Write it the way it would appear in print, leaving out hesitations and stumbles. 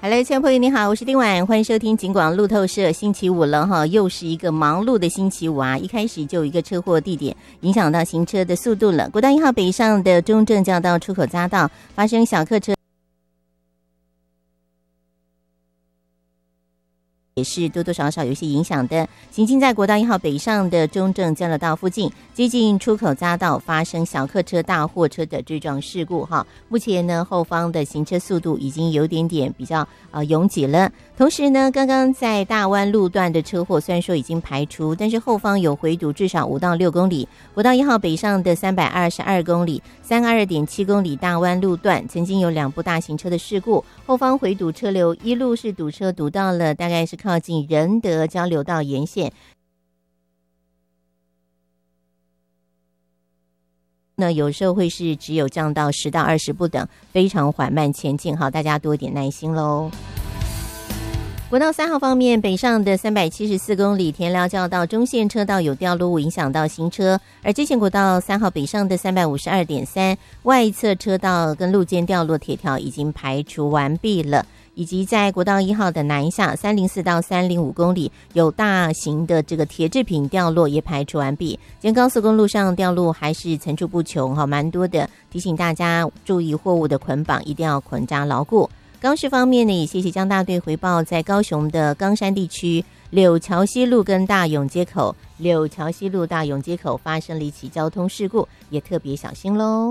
Hello， 亲爱的朋友你好，我是丁婉，欢迎收听警广路透社。星期五了哈，又是一个忙碌的星期五啊！一开始就有一个车祸地点影响到行车的速度了。国道1号北上的中正交道出口匝道发生小客车。也是多多少少有些影响的。行经在国道1号北上的中正交流道附近，接近出口匝道发生小客车、大货车的追撞事故哈。目前呢，后方的行车速度已经有点比较拥挤了。同时呢，刚刚在大湾路段的车祸虽然说已经排除，但是后方有回堵至少5到6公里。国道1号北上的322公里、32.7公里大湾路段，曾经有2部大型车的事故，后方回堵车流一路是堵车堵到了大概是靠近仁德交流道沿线。那有时候会是只有降到10到20不等，非常缓慢前进，好，大家多一点耐心咯。国道3号方面，北上的374公里田寮交道中线车道有掉落物影响到行车，而之前国道3号北上的352.3外侧车道跟路肩掉落铁条已经排除完毕了，以及在国道1号的南下304到305公里有大型的这个铁制品掉落也排除完毕。今天高速公路上掉落还是层出不穷哈，蛮多的，提醒大家注意货物的捆绑一定要捆扎牢固。高市方面呢，也谢谢江大队回报，在高雄的冈山地区柳桥西路跟大勇街口发生了一起交通事故，也特别小心咯。